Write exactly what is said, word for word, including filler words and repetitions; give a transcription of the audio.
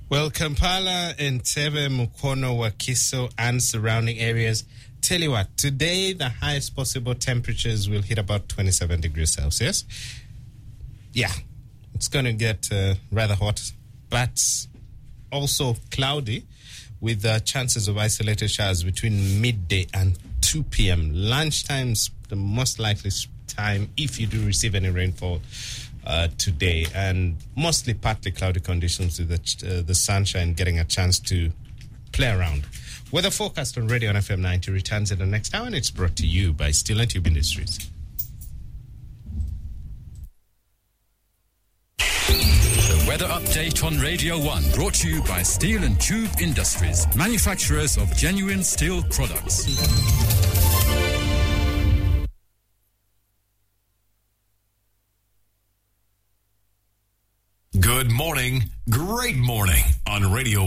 Well, Kampala, Entebbe, Mukono, Wakiso, and surrounding areas. Tell you what, today the highest possible temperatures will hit about twenty-seven degrees Celsius. Yeah, it's going to get uh, rather hot, but also cloudy with uh, chances of isolated showers between midday and two p.m. Lunchtime's the most likely time if you do receive any rainfall uh, today, and mostly partly cloudy conditions with the, uh, the sunshine getting a chance to play around. Weather forecast on Radio on F M ninety returns in the next hour, and it's brought to you by Steel and Tube Industries. The weather update on Radio one, brought to you by Steel and Tube Industries, manufacturers of genuine steel products. Good morning, great morning on Radio